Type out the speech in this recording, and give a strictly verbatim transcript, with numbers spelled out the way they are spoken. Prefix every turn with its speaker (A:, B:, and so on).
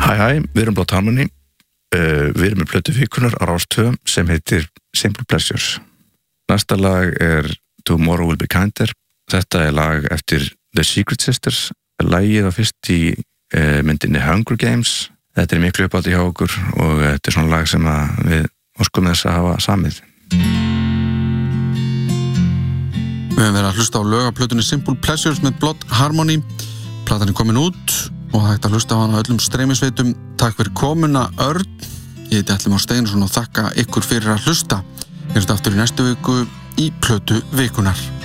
A: Hæ hæ, við erum Blood Harmony, uh, við erum með plötu vikunar á Rás tvö sem heitir Simple Pleasures. Næsta lag er Tomorrow Will Be Kinder. Þetta er lag eftir The Secret Sisters. Lagið á fyrst í uh, myndinni Hunger Games. Þetta er miklu uppáhaldi hjá okkur og þetta er svona lag sem að við óskum þess að hafa samið.
B: Við höfum verið að hlusta á lög af plötunni Simple Pleasures með Blood Harmony. Platan er komin út og það hægt að hlusta á hana öllum streymisveitum. Takk fyrir komuna, Örn. Ég heiti Atli Már Steinarsson og þakka ykkur fyrir að hlusta. Við erum aftur í næstu viku í plötu vikunar.